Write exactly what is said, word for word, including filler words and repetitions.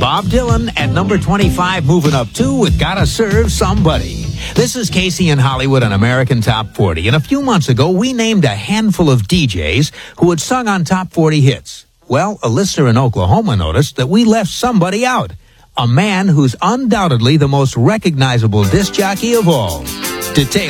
Bob Dylan at number twenty-five, moving up two with Gotta Serve Somebody. This is Casey in Hollywood on American Top forty. And a few months ago, we named a handful of D Js who had sung on Top forty hits. Well, a listener in Oklahoma noticed that we left somebody out. A man who's undoubtedly the most recognizable disc jockey of all. Details